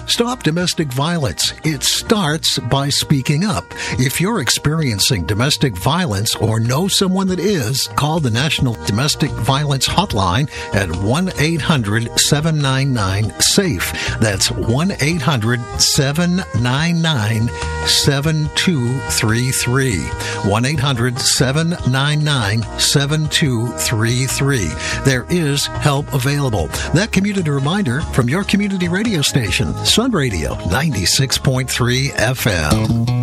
Stop domestic violence. It starts by speaking up. If you're experiencing domestic violence or know someone that is, call the National Domestic Violence Hotline at 1-800-799-SAFE. That's 1-800-799-7233. 1-800-799-7233. There is help available. That community reminder from your community radio station, Sun Radio 96.3 FM.